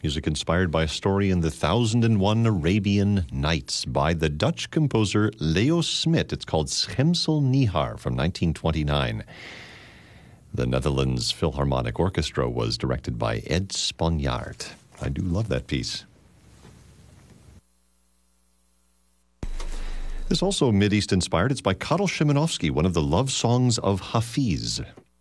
Music inspired by a story in the 1001 Arabian Nights by the Dutch composer Leo Smit. It's called Schemsel Nihar from 1929. The Netherlands Philharmonic Orchestra was directed by Ed Sponjaard. I do love that piece. This also Mideast inspired. It's by Kadel Szymanowski, one of the love songs of Hafiz.